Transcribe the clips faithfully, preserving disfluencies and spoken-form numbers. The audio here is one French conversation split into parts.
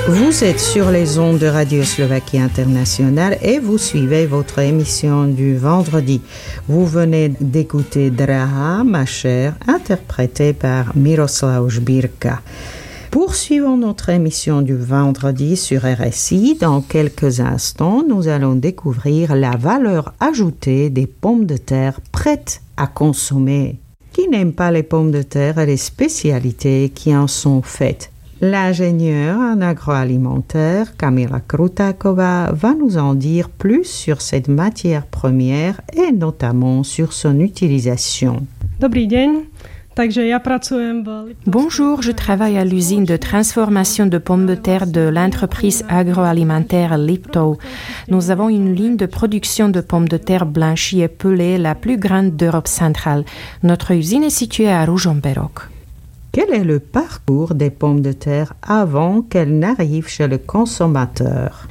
Vous êtes sur les ondes de Radio Slovaquie Internationale et vous suivez votre émission du vendredi. Vous venez d'écouter Drahá, ma chère, interprétée par Miroslav Žbírka. Poursuivons notre émission du vendredi sur R S I. Dans quelques instants, nous allons découvrir la valeur ajoutée des pommes de terre prêtes à consommer. Qui n'aime pas les pommes de terre et les spécialités qui en sont faites? L'ingénieure en agroalimentaire Kamila Krutáková va nous en dire plus sur cette matière première et notamment sur son utilisation. Dobrý deň. Bonjour, je travaille à l'usine de transformation de pommes de terre de l'entreprise agroalimentaire Liptov. Nous avons une ligne de production de pommes de terre blanchies et pelées, la plus grande d'Europe centrale. Notre usine est située à Ružomberok. Quel est le parcours des pommes de terre avant qu'elles n'arrivent chez le consommateur?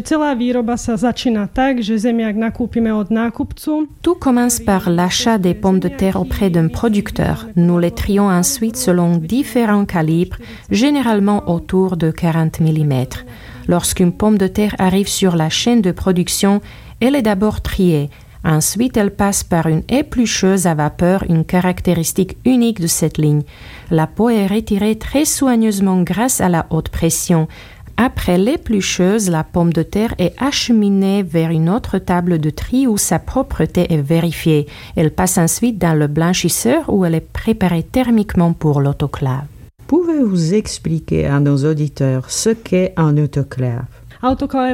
Tout commence par l'achat des pommes de terre auprès d'un producteur. Nous les trions ensuite selon différents calibres, généralement autour de quarante millimètres. Lorsqu'une pomme de terre arrive sur la chaîne de production, elle est d'abord triée. Ensuite, elle passe par une éplucheuse à vapeur, une caractéristique unique de cette ligne. La peau est retirée très soigneusement grâce à la haute pression. Après l'éplucheuse, la pomme de terre est acheminée vers une autre table de tri où sa propreté est vérifiée. Elle passe ensuite dans le blanchisseur où elle est préparée thermiquement pour l'autoclave. Pouvez-vous expliquer à nos auditeurs ce qu'est un autoclave? Un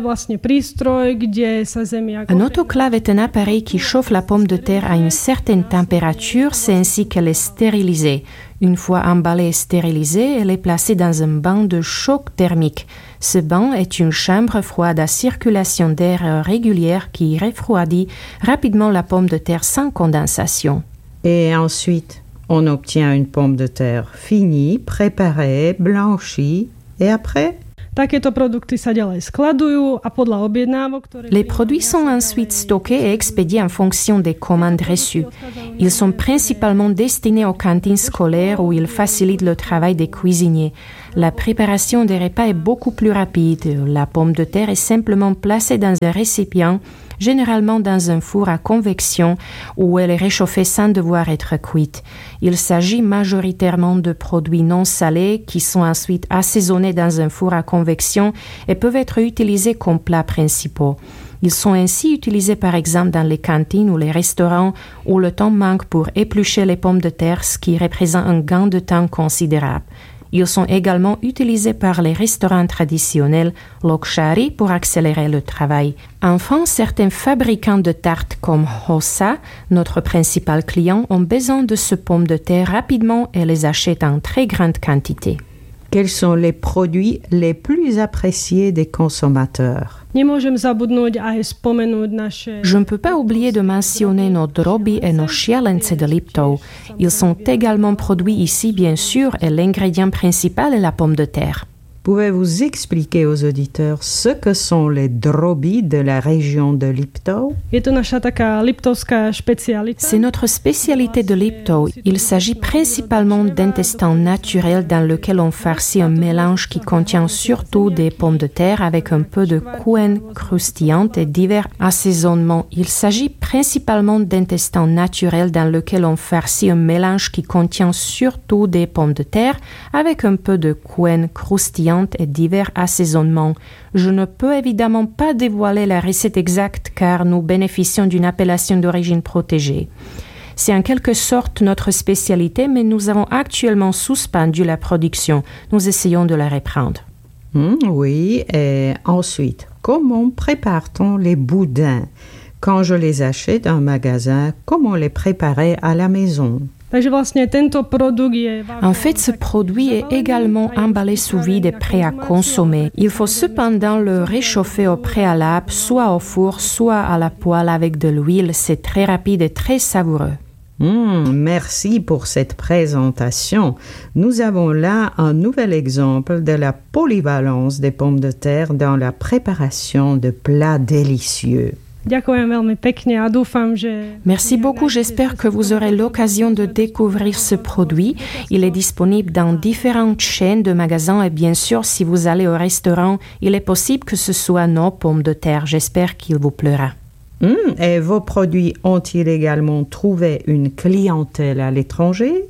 autoclave est un appareil qui chauffe la pomme de terre à une certaine température, c'est ainsi qu'elle est stérilisée. Une fois emballée et stérilisée, elle est placée dans un banc de choc thermique. Ce banc est une chambre froide à circulation d'air régulière qui refroidit rapidement la pomme de terre sans condensation. Et ensuite, on obtient une pomme de terre finie, préparée, blanchie, et après? Les produits sont ensuite stockés et expédiés en fonction des commandes reçues. Ils sont principalement destinés aux cantines scolaires où ils facilitent le travail des cuisiniers. La préparation des repas est beaucoup plus rapide. La pomme de terre est simplement placée dans un récipient, généralement dans un four à convection où elle est réchauffée sans devoir être cuite. Il s'agit majoritairement de produits non salés qui sont ensuite assaisonnés dans un four à convection et peuvent être utilisés comme plats principaux. Ils sont ainsi utilisés par exemple dans les cantines ou les restaurants où le temps manque pour éplucher les pommes de terre, ce qui représente un gain de temps considérable. Ils sont également utilisés par les restaurants traditionnels lokshari pour accélérer le travail. Enfin, certains fabricants de tartes comme Hossa, notre principal client, ont besoin de ce pomme de terre rapidement et les achètent en très grande quantité. Quels sont les produits les plus appréciés des consommateurs? Je ne peux pas oublier de mentionner nos droby et nos šialence de Liptov. Ils sont également produits ici, bien sûr, et l'ingrédient principal est la pomme de terre. Pouvez-vous expliquer aux auditeurs ce que sont les droby de la région de Liptov? C'est notre spécialité de Liptov. Il s'agit principalement d'intestin naturel dans lequel on farcit un mélange qui contient surtout des pommes de terre avec un peu de couenne croustillante et divers assaisonnements. Il s'agit principalement d'intestin naturel dans lequel on farcit un mélange qui contient surtout des pommes de terre avec un peu de couenne croustillante et divers assaisonnements. Je ne peux évidemment pas dévoiler la recette exacte car nous bénéficions d'une appellation d'origine protégée. C'est en quelque sorte notre spécialité, mais nous avons actuellement suspendu la production. Nous essayons de la reprendre. Mmh, oui, et ensuite, comment prépare-t-on les boudins? Quand je les achète en magasin, comment les préparer à la maison? En fait, ce produit est également emballé sous vide et prêt à consommer. Il faut cependant le réchauffer au préalable, soit au four, soit à la poêle avec de l'huile. C'est très rapide et très savoureux. Mmh, merci pour cette présentation. Nous avons là un nouvel exemple de la polyvalence des pommes de terre dans la préparation de plats délicieux. Merci beaucoup, j'espère que vous aurez l'occasion de découvrir ce produit. Il est disponible dans différentes chaînes de magasins et bien sûr, si vous allez au restaurant, il est possible que ce soit nos pommes de terre. J'espère qu'il vous plaira. Mmh, et vos produits ont-ils également trouvé une clientèle à l'étranger?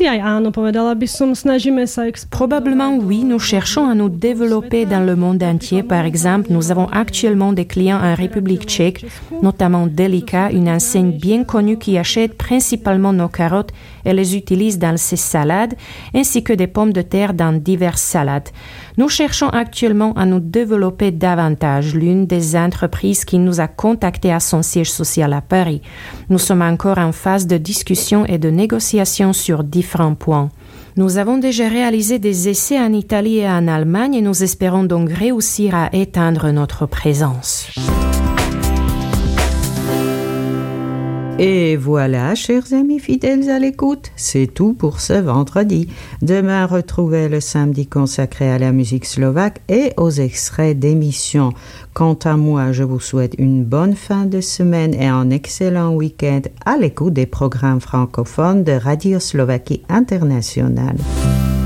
Probablement oui, nous cherchons à nous développer dans le monde entier. Par exemple, nous avons actuellement des clients en République tchèque, notamment Delica, une enseigne bien connue qui achète principalement nos carottes et les utilise dans ses salades, ainsi que des pommes de terre dans diverses salades. Nous cherchons actuellement à nous développer davantage. L'une des entreprises qui nous a contactés à son siège social à Paris. Nous sommes encore en phase de discussion et de négociation sur différents points. Nous avons déjà réalisé des essais en Italie et en Allemagne et nous espérons donc réussir à étendre notre présence. Et voilà, chers amis fidèles à l'écoute, c'est tout pour ce vendredi. Demain, retrouvez le samedi consacré à la musique slovaque et aux extraits d'émissions. Quant à moi, je vous souhaite une bonne fin de semaine et un excellent week-end à l'écoute des programmes francophones de Radio Slovaquie Internationale.